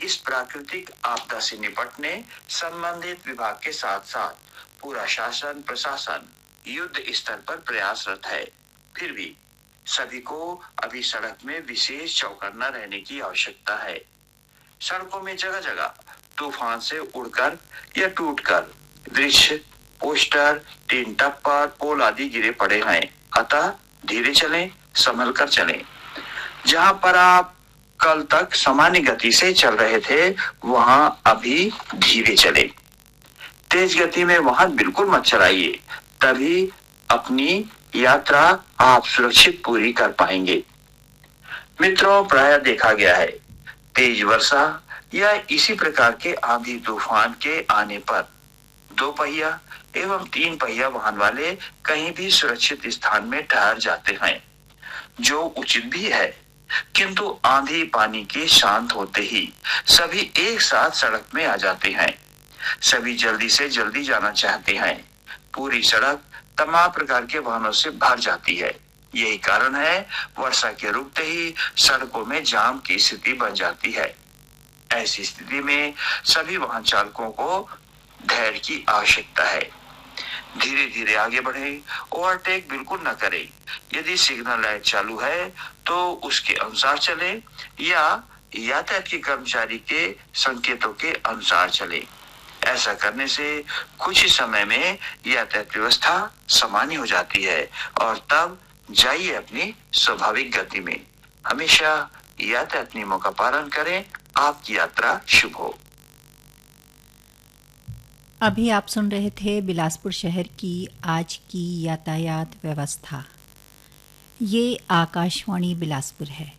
इस प्राकृतिक आपदा से निपटने संबंधित विभाग के साथ साथ पूरा शासन प्रशासन युद्ध स्तर पर प्रयासरत है। फिर भी सभी को अभी सड़क में विशेष चौकन्ना रहने की आवश्यकता है। सड़कों में जगह जगह तूफान से उड़कर या टूटकर वृक्ष, पोस्टर, टीन टप्पर, पोल आदि गिरे पड़े हैं। अतः धीरे चलें, संभल कर चलें। जहां पर आप कल तक सामान्य गति से चल रहे थे, वहां अभी धीरे चलें। तेज गति में वाहन बिल्कुल मत चलाइए, तभी अपनी यात्रा आप सुरक्षित पूरी कर पाएंगे। मित्रों, प्रायः देखा गया है तेज वर्षा या इसी प्रकार के आंधी तूफान के आने पर दो पहिया एवं तीन पहिया वाहन वाले कहीं भी सुरक्षित स्थान में ठहर जाते हैं, जो उचित भी है। किंतु आंधी पानी के शांत होते ही सभी एक साथ सड़क में आ जाते हैं। सभी जल्दी से जल्दी जाना चाहते हैं। पूरी सड़क तमाम प्रकार के वाहनों से भर जाती है। यही कारण है वर्षा के रुकते ही सड़कों में जाम की स्थिति बन जाती है। ऐसी स्थिति में सभी वाहन चालकों को धैर्य की आवश्यकता है। धीरे धीरे आगे बढ़े, ओवरटेक बिल्कुल न करें। यदि सिग्नल लाइट चालू है तो उसके अनुसार चले या यातायात के कर्मचारी के संकेतों के अनुसार चले। ऐसा करने से कुछ ही समय में यातायात व्यवस्था सामान्य हो जाती है और तब जाइए अपनी स्वाभाविक गति में। हमेशा यातायात नियमों का पालन करें। आपकी यात्रा शुभ हो। अभी आप सुन रहे थे बिलासपुर शहर की आज की यातायात व्यवस्था। ये आकाशवाणी बिलासपुर है।